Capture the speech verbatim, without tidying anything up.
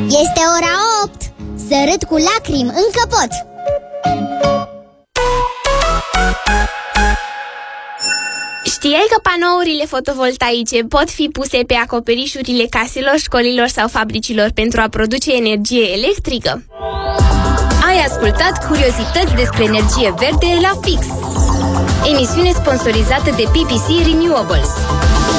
Este ora opt. Să râd cu lacrimi încă pot. Știai că panourile fotovoltaice pot fi puse pe acoperișurile caselor, școlilor sau fabricilor pentru a produce energie electrică? Ai ascultat curiozități despre energie verde la Fix, emisiune sponsorizată de P P C Renewables.